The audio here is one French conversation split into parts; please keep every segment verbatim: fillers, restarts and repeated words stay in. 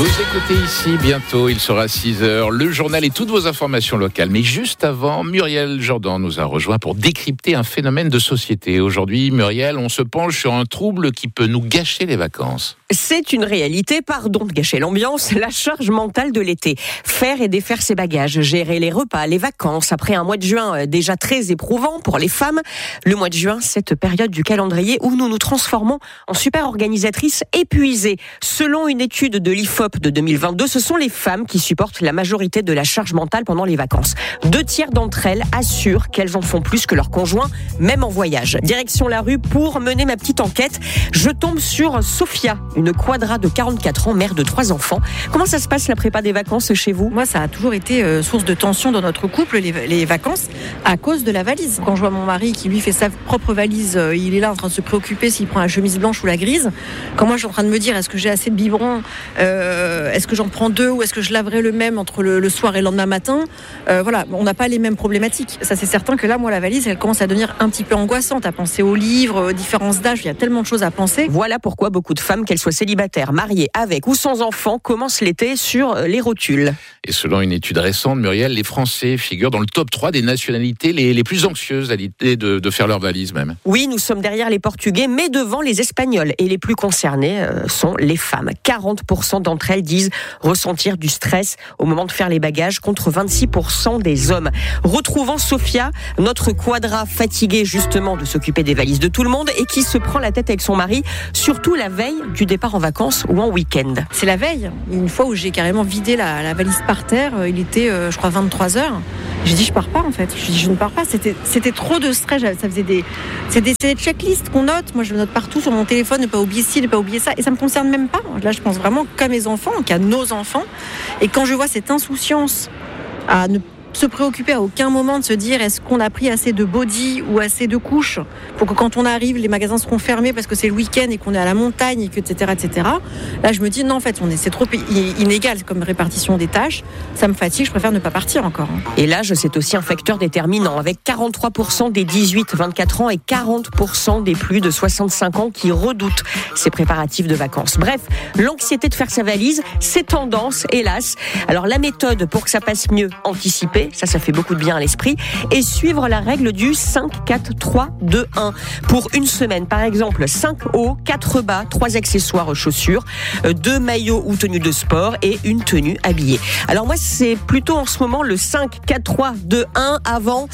Vous écoutez ici bientôt, il sera six heures, le journal et toutes vos informations locales. Mais juste avant, Muriel Jourdan nous a rejoint pour décrypter un phénomène de société. Aujourd'hui, Muriel, on se penche sur un trouble qui peut nous gâcher les vacances. C'est une réalité, pardon de gâcher l'ambiance, la charge mentale de l'été. Faire et défaire ses bagages, gérer les repas, les vacances. Après un mois de juin déjà très éprouvant pour les femmes, le mois de juin, cette période du calendrier où nous nous transformons en super organisatrices épuisées. Selon une étude de l'I F O P de deux mille vingt-deux, ce sont les femmes qui supportent la majorité de la charge mentale pendant les vacances. Deux tiers d'entre elles assurent qu'elles en font plus que leurs conjoints, même en voyage. Direction la rue pour mener ma petite enquête. Je tombe sur Sophia, une quadra de quarante-quatre ans, mère de trois enfants. Comment ça se passe la prépa des vacances chez vous ? Moi, ça a toujours été euh, source de tension dans notre couple, les, les vacances, à cause de la valise. Quand je vois mon mari qui lui fait sa propre valise, euh, il est là en train de se préoccuper s'il prend la chemise blanche ou la grise. Quand moi, je suis en train de me dire, est-ce que j'ai assez de biberons ? euh, Est-ce que j'en prends deux ou est-ce que je laverai le même entre le, le soir et le lendemain matin ? euh, Voilà, on n'a pas les mêmes problématiques. Ça, c'est certain que là, moi, la valise, elle commence à devenir un petit peu angoissante, à penser aux livres, aux différences d'âge. Il y a tellement de choses à penser. Voilà pourquoi beaucoup de femmes, qu'elles soient célibataires, mariées, avec ou sans enfants, commencent l'été sur les rotules. Et selon une étude récente, Muriel, les Français figurent dans le top trois des nationalités les, les plus anxieuses à l'idée de, de faire leur valise même. Oui, nous sommes derrière les Portugais, mais devant les Espagnols. Et les plus concernés euh, sont les femmes. quarante pour cent d'entre elles disent ressentir du stress au moment de faire les bagages, contre vingt-six pour cent des hommes. Retrouvons Sophia, notre quadra fatiguée justement de s'occuper des valises de tout le monde et qui se prend la tête avec son mari, surtout la veille du départ en vacances ou en week-end. C'est la veille, une fois où j'ai carrément vidé la, la valise par terre, il était euh, je crois vingt-trois heures. J'ai dit je pars pas en fait, je dis je ne pars pas, c'était, c'était trop de stress, ça faisait des, c'est des, c'est des checklists qu'on note, moi je le note partout sur mon téléphone, ne pas oublier ci, ne pas oublier ça, et ça me concerne même pas. Là je pense vraiment qu'à mes enfants, qu'à nos enfants, et quand je vois cette insouciance à ne se préoccuper à aucun moment de se dire est-ce qu'on a pris assez de body ou assez de couches pour que quand on arrive les magasins seront fermés parce que c'est le week-end et qu'on est à la montagne et que etc etc. Là je me dis non en fait on est c'est trop inégal comme répartition des tâches, ça me fatigue, je préfère ne pas partir encore. Et l'âge c'est aussi un facteur déterminant avec quarante-trois pour cent des dix-huit à vingt-quatre ans et quarante pour cent des plus de soixante-cinq ans qui redoutent ces préparatifs de vacances. Bref, l'anxiété de faire sa valise, c'est tendance hélas. Alors la méthode pour que ça passe mieux, anticiper. Ça, ça fait beaucoup de bien à l'esprit. Et suivre la règle du cinq, quatre, trois, deux, un. Pour une semaine, par exemple, cinq hauts, quatre bas, trois accessoires chaussures, deux maillots ou tenues de sport et une tenue habillée. Alors moi, c'est plutôt en ce moment le cinq, quatre, trois, deux, un avant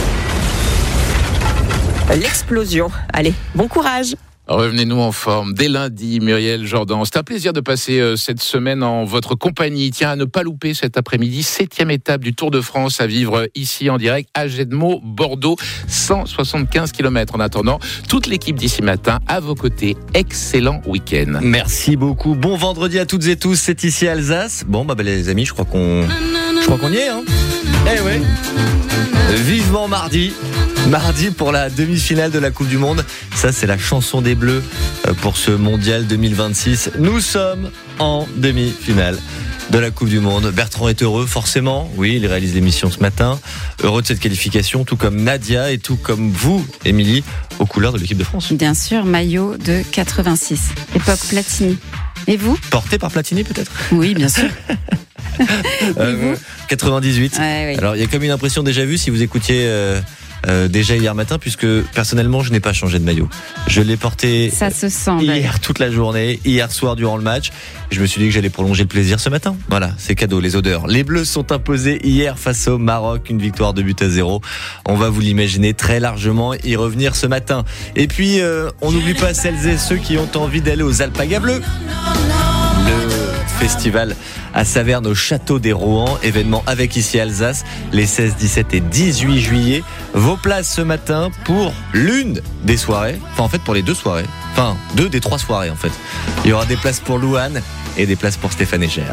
l'explosion. Allez, bon courage! Revenez-nous en forme dès lundi, Muriel Jourdan. C'est un plaisir de passer euh, cette semaine en votre compagnie. Tiens, à ne pas louper cet après-midi, septième étape du Tour de France à vivre ici en direct à Gedmo, Bordeaux, cent soixante-quinze kilomètres. En attendant, toute l'équipe d'ici matin à vos côtés. Excellent week-end. Merci beaucoup. Bon vendredi à toutes et tous. C'est ici Alsace. Bon, bah, bah les amis, je crois qu'on, je crois qu'on y est, hein. Eh ouais. Vivement mardi. Mardi pour la demi-finale de la Coupe du Monde. Ça, c'est la chanson des Bleus pour ce Mondial deux mille vingt-six. Nous sommes en demi-finale de la Coupe du Monde. Bertrand est heureux, forcément. Oui, il réalise l'émission ce matin. Heureux de cette qualification, tout comme Nadia et tout comme vous, Émilie, aux couleurs de l'équipe de France. Bien sûr, maillot de quatre-vingt-six, époque Platini. Et vous ? Porté par Platini, peut-être ? Oui, bien sûr. euh, quatre-vingt-dix-huit. Ouais, oui. Alors, il y a comme une impression déjà vue si vous écoutiez... Euh, Euh, déjà hier matin, puisque personnellement je n'ai pas changé de maillot. Je l'ai porté Ça se sent, hier d'ailleurs. toute la journée, hier soir durant le match. Je me suis dit que j'allais prolonger le plaisir ce matin. Voilà, c'est cadeau, les odeurs. Les Bleus sont imposés hier face au Maroc, une victoire de but à zéro. On va vous l'imaginer très largement y revenir ce matin. Et puis euh, on n'oublie pas celles et ceux qui ont envie d'aller aux Alpagas Bleus. Le festival à Saverne au Château des Rohan, événement avec ici Alsace, les seize, dix-sept et dix-huit juillet. Vos places ce matin pour l'une des soirées, enfin en fait pour les deux soirées, enfin deux des trois soirées en fait. Il y aura des places pour Louane et des places pour Stéphane Echer.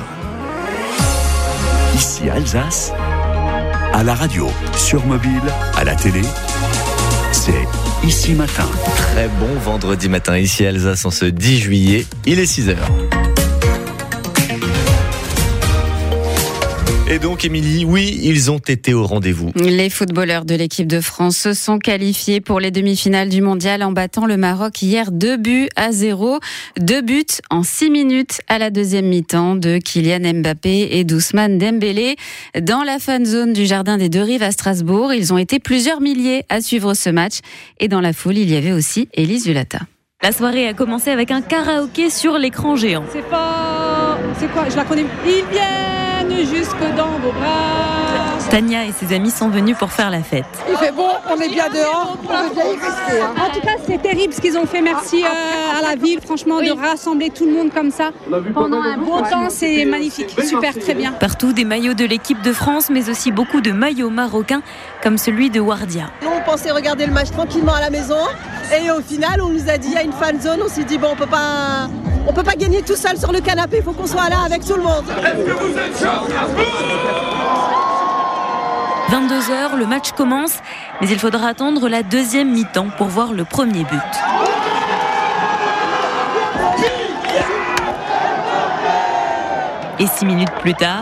Ici Alsace, à la radio, sur mobile, à la télé, c'est Ici Matin. Très bon vendredi matin ici Alsace en ce dix juillet, il est six heures. Et donc, Émilie, oui, ils ont été au rendez-vous. Les footballeurs de l'équipe de France se sont qualifiés pour les demi-finales du mondial en battant le Maroc hier deux buts à zéro. Deux buts en six minutes à la deuxième mi-temps de Kylian Mbappé et d'Ousmane Dembélé. Dans la fan zone du Jardin des Deux Rives à Strasbourg, ils ont été plusieurs milliers à suivre ce match. Et dans la foule, il y avait aussi Élise Zulata. La soirée a commencé avec un karaoké sur l'écran géant. C'est fort, c'est quoi, je la connais. Ils viennent jusque dans vos bras. Tania et ses amis sont venus pour faire la fête. Il fait bon, on est bien dehors, on veut bien y rester. Hein. En tout cas, c'est terrible ce qu'ils ont fait. Merci euh, à la ville, franchement, oui. de rassembler tout le monde comme ça pendant un bon temps. C'est magnifique, super, très bien. Partout, des maillots de l'équipe de France, mais aussi beaucoup de maillots marocains, comme celui de Wardia. On pensait regarder le match tranquillement à la maison, et au final, on nous a dit il y a une fan zone. On s'est dit bon, on peut pas, on peut pas gagner tout seul sur le canapé. Il faut qu'on soit là avec tout le monde. Est-ce que vous êtes chaud ? vingt-deux heures, le match commence, mais il faudra attendre la deuxième mi-temps pour voir le premier but. Et six minutes plus tard,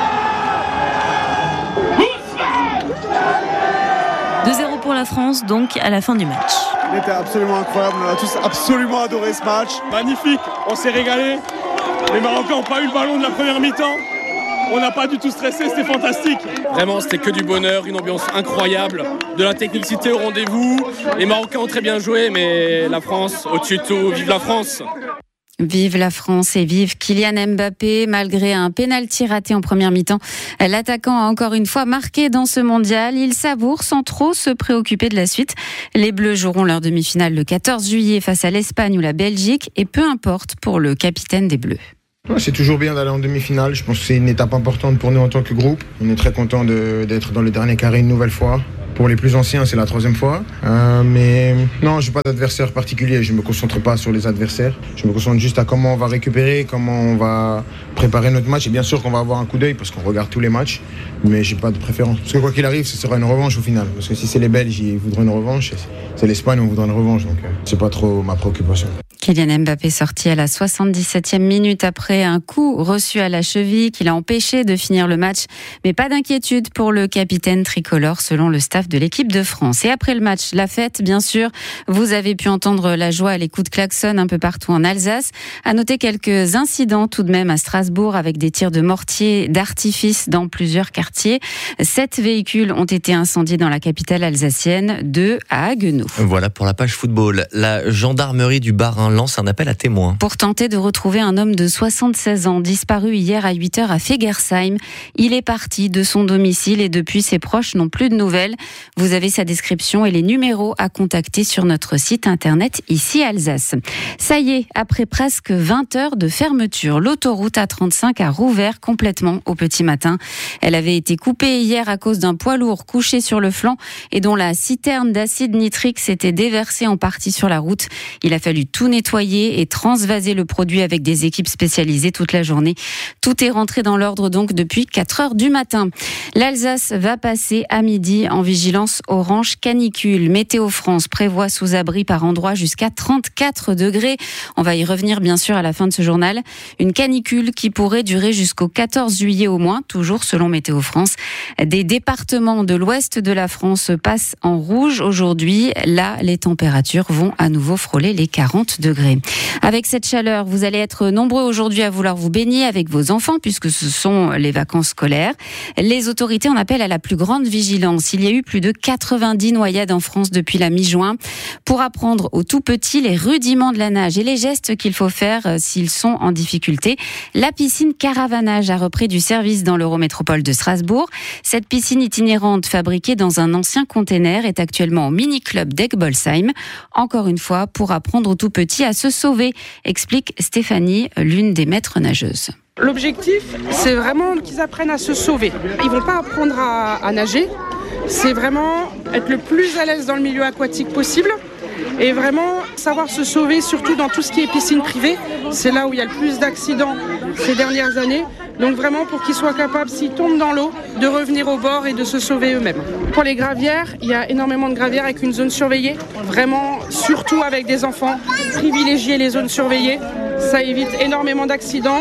deux zéro pour la France, donc à la fin du match. Il était absolument incroyable, on a tous absolument adoré ce match. Magnifique, on s'est régalé. Les Marocains n'ont pas eu le ballon de la première mi-temps. On n'a pas du tout stressé, c'était fantastique. Vraiment, c'était que du bonheur, une ambiance incroyable, de la technicité au rendez-vous. Les Marocains ont très bien joué, mais la France, au-dessus de tout, vive la France. Vive la France et vive Kylian Mbappé. Malgré un pénalty raté en première mi-temps, l'attaquant a encore une fois marqué dans ce mondial. Il savoure sans trop se préoccuper de la suite. Les Bleus joueront leur demi-finale le quatorze juillet face à l'Espagne ou la Belgique, et peu importe pour le capitaine des Bleus. C'est toujours bien d'aller en demi-finale. Je pense que c'est une étape importante pour nous en tant que groupe. On est très content de, d'être dans le dernier carré une nouvelle fois. Pour les plus anciens, c'est la troisième fois. Euh, mais non, je n'ai pas d'adversaire particulier. Je ne me concentre pas sur les adversaires. Je me concentre juste à comment on va récupérer, comment on va préparer notre match. Et bien sûr qu'on va avoir un coup d'œil parce qu'on regarde tous les matchs. Mais je n'ai pas de préférence. Parce que quoi qu'il arrive, ce sera une revanche au final. Parce que si c'est les Belges, ils voudraient une revanche. C'est l'Espagne, on voudra une revanche. Donc euh, ce n'est pas trop ma préoccupation. Kylian Mbappé sorti à la soixante-dix-septième minute après un coup reçu à la cheville qui l'a empêché de finir le match. Mais pas d'inquiétude pour le capitaine tricolore selon le staff de l'équipe de France. Et après le match, la fête, bien sûr. Vous avez pu entendre la joie et les coups de klaxon un peu partout en Alsace. À noter quelques incidents tout de même à Strasbourg avec des tirs de mortier d'artifice dans plusieurs quartiers. Sept véhicules ont été incendiés dans la capitale alsacienne, deux à Haguenau. Voilà pour la page football. La gendarmerie du Bas-Rhin lance un appel à témoins. Pour tenter de retrouver un homme de soixante-seize ans disparu hier à huit heures à Fegersheim. Il est parti de son domicile et depuis ses proches n'ont plus de nouvelles. Vous avez sa description et les numéros à contacter sur notre site internet ici Alsace. Ça y est, après presque vingt heures de fermeture, l'autoroute A trente-cinq a rouvert complètement au petit matin. Elle avait été coupée hier à cause d'un poids lourd couché sur le flanc et dont la citerne d'acide nitrique s'était déversée en partie sur la route. Il a fallu tout nettoyer et transvaser le produit avec des équipes spécialisées toute la journée. Tout est rentré dans l'ordre donc depuis quatre heures du matin. L'Alsace va passer à midi en vigilance orange canicule. Météo France prévoit sous abri par endroits jusqu'à trente-quatre degrés. On va y revenir bien sûr à la fin de ce journal. Une canicule qui pourrait durer jusqu'au quatorze juillet au moins, toujours selon Météo France. Des départements de l'ouest de la France passent en rouge aujourd'hui. Là, les températures vont à nouveau frôler les quarante degrés. Avec cette chaleur, vous allez être nombreux aujourd'hui à vouloir vous baigner avec vos enfants puisque ce sont les vacances scolaires. Les autorités en appellent à la plus grande vigilance. Il y a eu plus de quatre-vingt-dix noyades en France depuis la mi-juin. Pour apprendre aux tout petits les rudiments de la nage et les gestes qu'il faut faire s'ils sont en difficulté, la piscine Caravanage a repris du service dans l'Eurométropole de Strasbourg. Cette piscine itinérante fabriquée dans un ancien container est actuellement au mini-club d'Egbolsheim. Encore une fois, pour apprendre aux tout petits à se sauver, explique Stéphanie, l'une des maîtres nageuses. L'objectif, c'est vraiment qu'ils apprennent à se sauver. Ils vont pas apprendre à, à nager, c'est vraiment être le plus à l'aise dans le milieu aquatique possible et vraiment savoir se sauver, surtout dans tout ce qui est piscine privée. C'est là où il y a le plus d'accidents ces dernières années. Donc vraiment pour qu'ils soient capables, s'ils tombent dans l'eau, de revenir au bord et de se sauver eux-mêmes. Pour les gravières, il y a énormément de gravières avec une zone surveillée. Vraiment, surtout avec des enfants, privilégier les zones surveillées. Ça évite énormément d'accidents.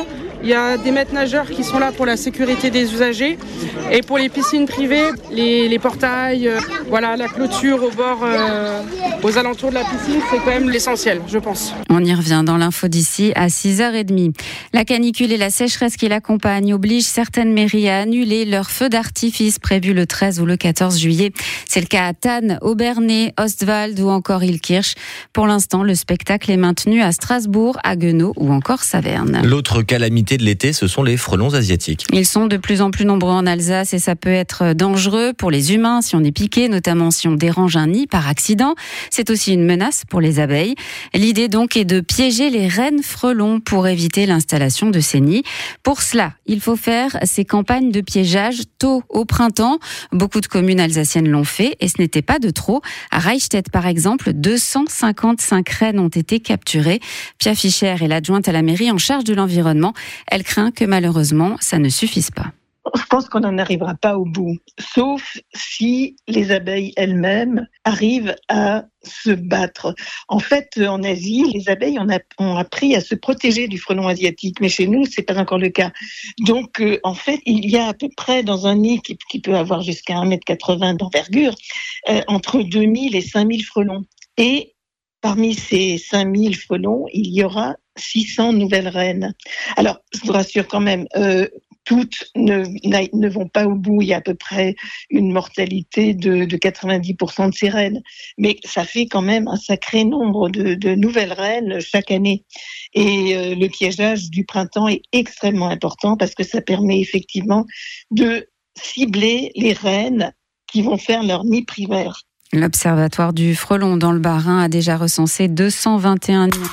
Il y a des maîtres nageurs qui sont là pour la sécurité des usagers. Et pour les piscines privées, les, les portails, euh, voilà, la clôture au bord, euh, aux alentours de la piscine, c'est quand même l'essentiel, je pense. On y revient dans l'info d'ici à six heures trente. La canicule et la sécheresse qui l'accompagnent obligent certaines mairies à annuler leurs feux d'artifice prévus le treize ou le quatorze juillet. C'est le cas à Thann, Obernai, Ostwald ou encore Illkirch. Pour l'instant, le spectacle est maintenu à Strasbourg, à Haguenau ou encore Saverne. L'autre calamité de l'été, ce sont les frelons asiatiques. Ils sont de plus en plus nombreux en Alsace et ça peut être dangereux pour les humains si on est piqué, notamment si on dérange un nid par accident. C'est aussi une menace pour les abeilles. L'idée donc est de piéger les reines frelons pour éviter l'installation de ces nids. Pour cela, il faut faire ces campagnes de piégeage tôt au printemps. Beaucoup de communes alsaciennes l'ont fait et ce n'était pas de trop. À Reichstätt, par exemple, deux cent cinquante-cinq rennes ont été capturées. Pia Fischer est l'adjointe à la mairie en charge de l'environnement. Elle craint que malheureusement, ça ne suffise pas. Je pense qu'on n'en arrivera pas au bout, sauf si les abeilles elles-mêmes arrivent à se battre. En fait, en Asie, les abeilles ont, a, ont appris à se protéger du frelon asiatique, mais chez nous, c'est pas encore le cas. Donc, euh, en fait, il y a à peu près dans un nid qui, qui peut avoir jusqu'à un mètre quatre-vingts d'envergure, euh, entre deux mille et cinq mille frelons. Et parmi ces cinq mille frelons, il y aura six cents nouvelles reines. Alors, je vous rassure quand même, euh, toutes ne, ne vont pas au bout. Il y a à peu près une mortalité de, de quatre-vingt-dix pour cent de ces reines. Mais ça fait quand même un sacré nombre de, de nouvelles reines chaque année. Et euh, le piégeage du printemps est extrêmement important parce que ça permet effectivement de cibler les reines qui vont faire leur nid primaire. L'Observatoire du Frelon dans le Bas-Rhin a déjà recensé deux cent vingt et un nids.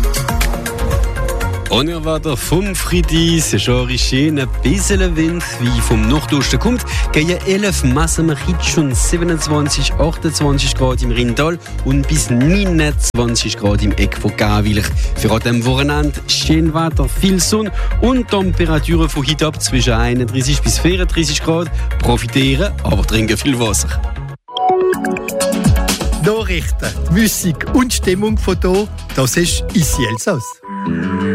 Und er war der vom Friedi, c'est schon schön, ein bisschen Wind, wie vom Nordosten kommt. Gegen elf Massen schon siebenundzwanzig, achtundzwanzig Grad im Rheintal und bis neunundzwanzig Grad im Eck von Gawilch. Für an diesem Wochenende schön Wetter, viel Sonne und Temperaturen von heute ab zwischen einunddreißig bis vierunddreißig Grad. Profitieren, aber trinken viel Wasser. Nachrichten, Musik und Stimmung von hier, das ist ici Elsass.